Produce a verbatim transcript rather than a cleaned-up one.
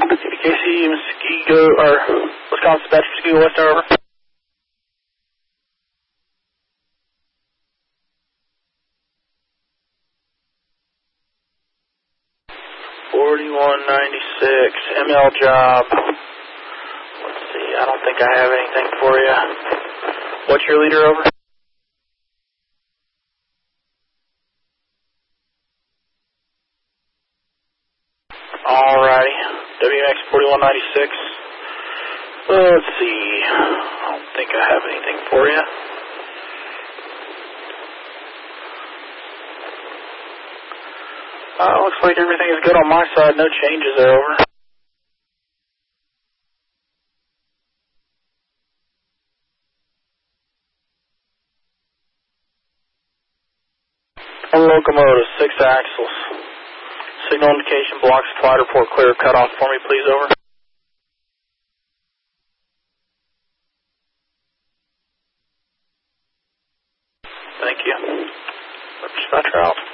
K C, Muskego, or Wisconsin Dispatch, Muskego West, over. forty-one ninety-six, M L job. Let's see, I don't think I have anything for you. What's your leader, over? Alrighty, W X forty-one ninety-six. Let's see, I don't think I have anything for you. Uh, looks like everything is good on my side, no changes there, over. One locomotive, six axles. Signal indication, block supplied, report clear, cut off for me, please, over. Thank you. Dispatcher out.